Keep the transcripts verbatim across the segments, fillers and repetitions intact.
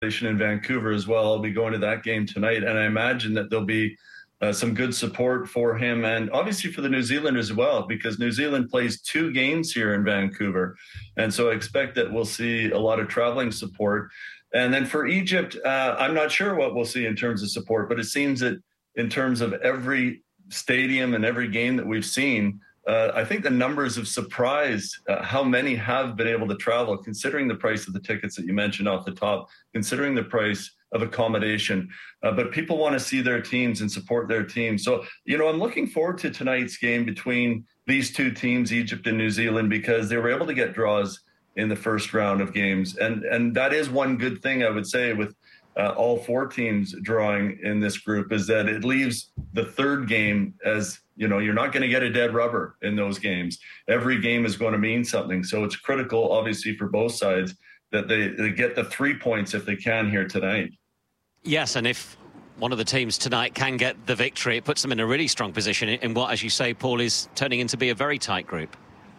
in Vancouver as well. I'll be going to that game tonight, and I imagine that there'll be uh, some good support for him, and obviously for the New Zealanders as well, because New Zealand plays two games here in Vancouver, and so I expect that we'll see a lot of traveling support. And then for Egypt, uh, I'm not sure what we'll see in terms of support, but it seems that in terms of every stadium and every game that we've seen, Uh, I think the numbers have surprised uh, how many have been able to travel, considering the price of the tickets that you mentioned off the top, considering the price of accommodation. Uh, but people want to see their teams and support their teams. So, you know, I'm looking forward to tonight's game between these two teams, Egypt and New Zealand, because they were able to get draws in the first round of games. And, and that is one good thing, I would say, with uh, all four teams drawing in this group, is that it leaves the third game as, you know, you're not going to get a dead rubber in those games. Every game is going to mean something. So it's critical, obviously, for both sides that they, they get the three points if they can here tonight. Yes, and if one of the teams tonight can get the victory, it puts them in a really strong position in what, as you say, Paul, is turning into be a very tight group.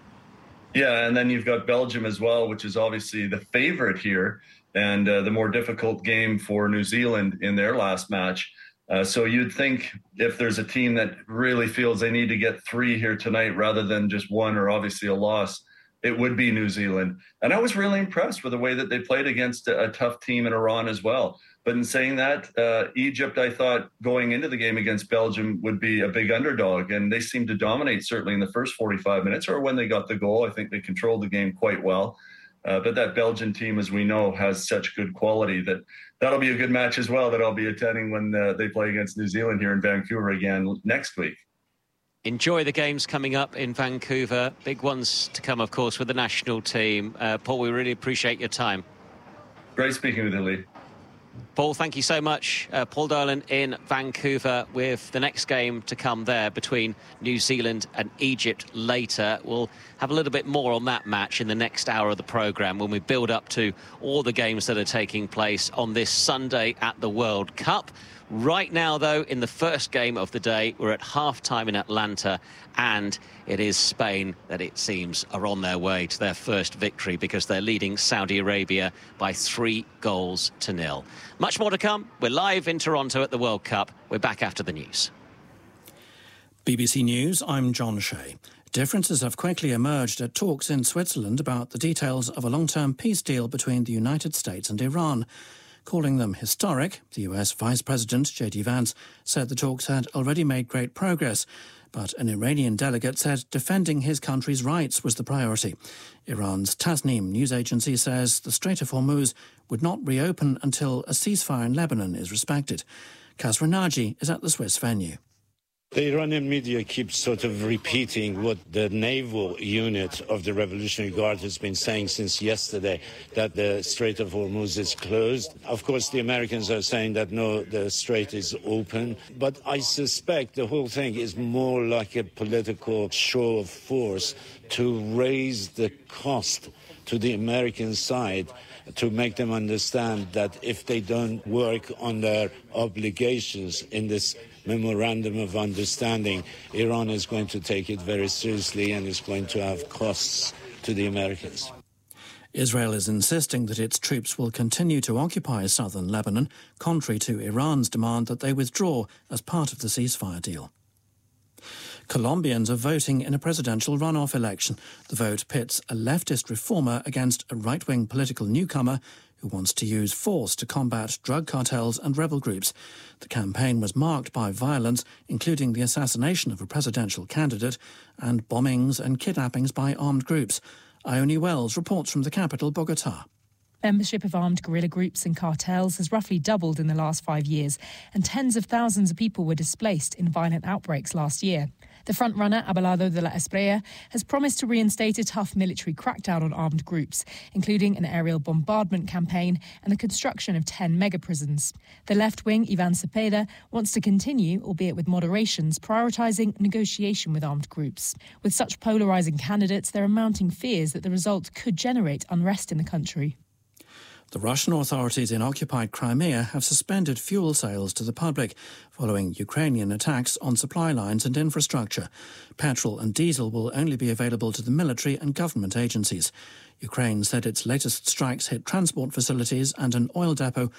Yeah, and then you've got Belgium as well, which is obviously the favorite here, and uh, the more difficult game for New Zealand in their last match. Uh, so you'd think if there's a team that really feels they need to get three here tonight rather than just one or obviously a loss, it would be New Zealand. And I was really impressed with the way that they played against a, a tough team in Iran as well. But in saying that, uh, Egypt, I thought going into the game against Belgium would be a big underdog, and they seemed to dominate certainly in the first forty-five minutes, or when they got the goal. I think they controlled the game quite well. Uh, but that Belgian team, as we know, has such good quality that that'll be a good match as well that I'll be attending when uh, they play against New Zealand here in Vancouver again next week. Enjoy the games coming up in Vancouver. Big ones to come, of course, with the national team. Uh, Paul, we really appreciate your time. Great speaking with you, Lee. Paul, thank you so much. Uh, Paul Dolan in Vancouver with the next game to come there between New Zealand and Egypt later. We'll have a little bit more on that match in the next hour of the programme when we build up to all the games that are taking place on this Sunday at the World Cup. Right now, though, in the first game of the day, we're at half-time in Atlanta, and it is Spain that it seems are on their way to their first victory because they're leading Saudi Arabia by three goals to nil. Much more to come. We're live in Toronto at the World Cup. We're back after the news. B B C News, I'm John Shea. Differences have quickly emerged at talks in Switzerland about the details of a long-term peace deal between the United States and Iran. Calling them historic, the U S Vice President J D Vance said the talks had already made great progress, but an Iranian delegate said defending his country's rights was the priority. Iran's Tasnim news agency says the Strait of Hormuz would not reopen until a ceasefire in Lebanon is respected. Kasra Naji is at the Swiss venue. The Iranian media keeps sort of repeating what the naval unit of the Revolutionary Guard has been saying since yesterday, that the Strait of Hormuz is closed. Of course, the Americans are saying that, no, the strait is open. But I suspect the whole thing is more like a political show of force to raise the cost to the American side, to make them understand that if they don't work on their obligations in this memorandum of understanding, Iran is going to take it very seriously and is going to have costs to the Americans. Israel is insisting that its troops will continue to occupy southern Lebanon, contrary to Iran's demand that they withdraw as part of the ceasefire deal. Colombians are voting in a presidential runoff election. The vote pits a leftist reformer against a right-wing political newcomer who wants to use force to combat drug cartels and rebel groups. The campaign was marked by violence, including the assassination of a presidential candidate and bombings and kidnappings by armed groups. Ione Wells reports from the capital, Bogotá. Membership of armed guerrilla groups and cartels has roughly doubled in the last five years, and tens of thousands of people were displaced in violent outbreaks last year. The frontrunner, Abelardo de la Espriella, has promised to reinstate a tough military crackdown on armed groups, including an aerial bombardment campaign and the construction of ten mega-prisons. The left-wing, Ivan Cepeda, wants to continue, albeit with moderations, prioritising negotiation with armed groups. With such polarising candidates, there are mounting fears that the result could generate unrest in the country. The Russian authorities in occupied Crimea have suspended fuel sales to the public following Ukrainian attacks on supply lines and infrastructure. Petrol and diesel will only be available to the military and government agencies. Ukraine said its latest strikes hit transport facilities and an oil depot